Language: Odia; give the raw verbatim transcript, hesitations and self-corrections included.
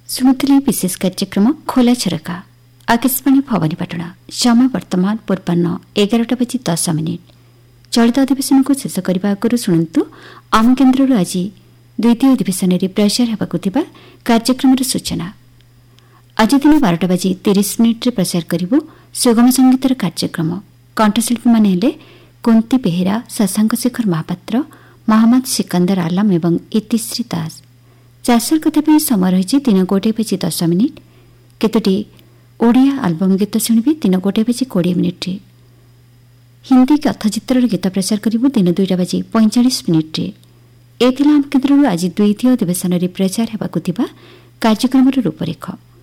ଶୁଣୁଥିଲେ ବିଶେଷ କାର୍ଯ୍ୟକ୍ରମ ଖୋଲା ଝରକା ଆକାଶବାଣୀ ଭବାନୀପାଟଣା। ସମୟ ବର୍ତ୍ତମାନ ପୂର୍ବାହ୍ନ ଏଗାରଟା ବାଜି ଦଶ ମିନିଟ୍। ଚଳିତ ଅଧିବେଶନକୁ ଶେଷ କରିବା ଆଗରୁ ଶୁଣନ୍ତୁ ଆମ କେନ୍ଦ୍ରରୁ ଆଜି ଦ୍ୱିତୀୟ ଅଧିବେଶନରେ ପ୍ରଚାର ହେବାକୁ ଥିବା କାର୍ଯ୍ୟକ୍ରମର ସୂଚନା। ଆଜି ଦିନ ବାରଟା ବାଜି ତିରିଶ ମିନିଟ୍ରେ ପ୍ରଚାର କରିବୁ ସୁଗମ ସଙ୍ଗୀତର କାର୍ଯ୍ୟକ୍ରମ। କଣ୍ଠଶିଳ୍ପୀମାନେ ହେଲେ କୁନ୍ତୀ ବେହେରା, ଶଶାଙ୍କ ଶେଖର ମହାପାତ୍ର, ମହମ୍ମଦ ସିକନ୍ଦର ଆଲମ ଏବଂ ଇତିଶ୍ରୀ ଦାସ। ଚାଷର କଥା ପାଇଁ ସମୟ ରହିଛି ଦିନ ଗୋଟିଏ ବାଜି ଦଶ ମିନିଟ୍। କେତୋଟି ଓଡ଼ିଆ ଆଲବମ୍ ଗୀତ ଶୁଣିବେ ଦିନ ଗୋଟିଏ ବାଜି କୋଡ଼ିଏ ମିନିଟ୍ରେ। ହିନ୍ଦୀ କଥାଚିତ୍ରର ଗୀତ ପ୍ରଚାର କରିବୁ ଦିନ ଦୁଇଟା ବାଜି ପଇଁଚାଳିଶ ମିନିଟ୍ରେ। ଏ ଥିଲା ଆମ କେନ୍ଦ୍ରରୁ ଆଜି ଦ୍ୱିତୀୟ ଅଧିବେଶନରେ ପ୍ରଚାର ହେବାକୁ ଥିବା କାର୍ଯ୍ୟକ୍ରମର ରୂପରେଖ।